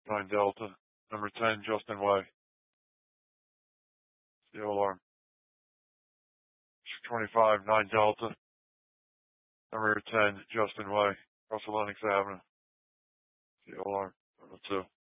9 Delta. Number 10, Justin Way. CO alarm. 25, 9 Delta. Number 10, Justin Way. Russell Lennox Avenue. CO alarm. Number 2.